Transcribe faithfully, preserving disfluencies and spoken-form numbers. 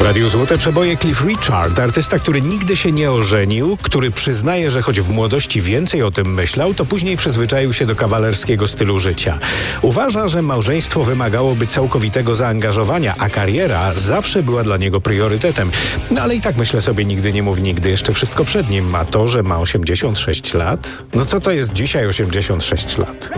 Radiu Złote Przeboje Cliff Richard, artysta, który nigdy się nie ożenił, który przyznaje, że choć w młodości więcej o tym myślał, to później przyzwyczaił się do kawalerskiego stylu życia. Uważa, że małżeństwo wymagałoby całkowitego zaangażowania, a kariera zawsze była dla niego priorytetem. No ale i tak myślę sobie, nigdy nie mów nigdy, jeszcze wszystko przed nim. A to, że ma osiemdziesiąt sześć lat? No co to jest dzisiaj osiemdziesiąt sześć lat?